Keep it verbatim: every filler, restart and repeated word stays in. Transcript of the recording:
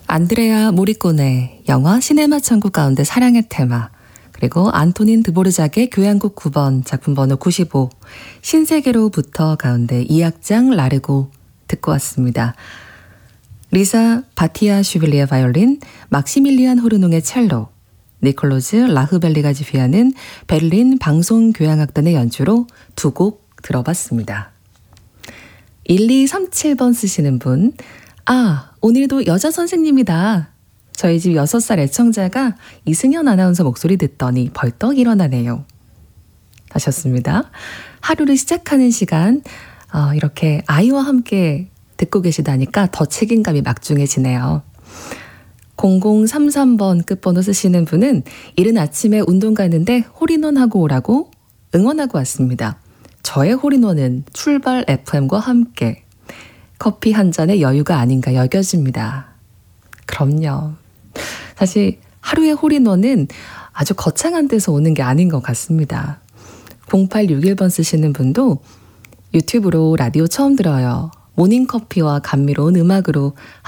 안드레아 모리꼬네 영화 시네마 천국 가운데 사랑의 테마, 그리고 안토닌 드보르작의 교향곡 구 번 작품 번호 구십오 신세계로부터 가운데 이 악장 라르고 듣고 왔습니다. 리사 바티아슈빌리의 바이올린, 막시밀리안 호르농의 첼로, 니콜로즈 라흐벨리가 지휘하는 베를린 방송교향악단의 연주로 두 곡 들어봤습니다. 일이삼칠 번 쓰시는 분, 아, 오늘도 여자 선생님이다. 저희 집 여섯 살 애청자가 이승현 아나운서 목소리 듣더니 벌떡 일어나네요. 하셨습니다. 하루를 시작하는 시간, 어, 이렇게 아이와 함께 듣고 계시다니까 더 책임감이 막중해지네요. 공공삼삼 번 끝번호 쓰시는 분은 이른 아침에 운동 가는데 홀인원 하고 오라고 응원하고 왔습니다. 저의 홀인원은 출발 에프엠과 함께 커피 한 잔의 여유가 아닌가 여겨집니다. 그럼요. 사실 하루의 홀인원은 아주 거창한 데서 오는 게 아닌 것 같습니다. 공팔육일 번 쓰시는 분도 유튜브로 라디오 처음 들어요. 모닝커피와 감미로운 음악으로